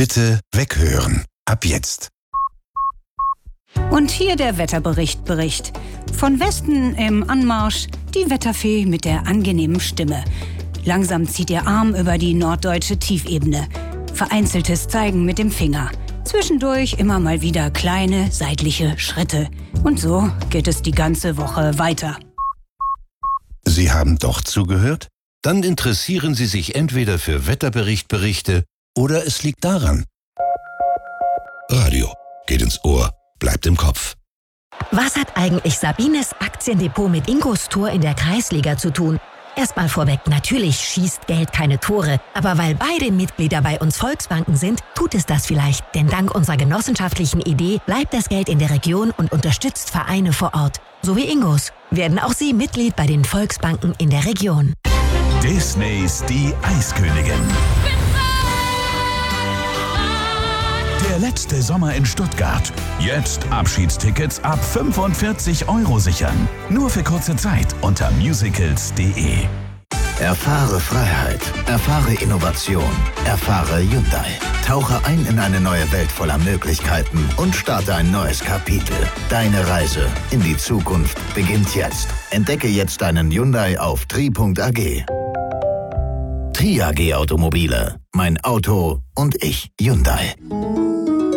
Bitte weghören. Ab jetzt. Und hier der Wetterbericht. Von Westen im Anmarsch die Wetterfee mit der angenehmen Stimme. Langsam zieht ihr Arm über die norddeutsche Tiefebene. Vereinzeltes Zeigen mit dem Finger. Zwischendurch immer mal wieder kleine seitliche Schritte. Und so geht es die ganze Woche weiter. Sie haben doch zugehört? Dann interessieren Sie sich entweder für Wetterberichte oder es liegt daran. Radio geht ins Ohr, bleibt im Kopf. Was hat eigentlich Sabines Aktiendepot mit Ingos Tor in der Kreisliga zu tun? Erstmal vorweg, natürlich schießt Geld keine Tore, aber weil beide Mitglieder bei uns Volksbanken sind, tut es das vielleicht. Denn dank unserer genossenschaftlichen Idee bleibt das Geld in der Region und unterstützt Vereine vor Ort. So wie Ingos. Werden auch Sie Mitglied bei den Volksbanken in der Region. Disneys Die Eiskönigin. Der letzte Sommer in Stuttgart. Jetzt Abschiedstickets ab 45 € sichern. Nur für kurze Zeit unter musicals.de. Erfahre Freiheit, erfahre Innovation, erfahre Hyundai. Tauche ein in eine neue Welt voller Möglichkeiten und starte ein neues Kapitel. Deine Reise in die Zukunft beginnt jetzt. Entdecke jetzt deinen Hyundai auf tri.ag. Tri AG Automobile. Mein Auto und ich. Hyundai.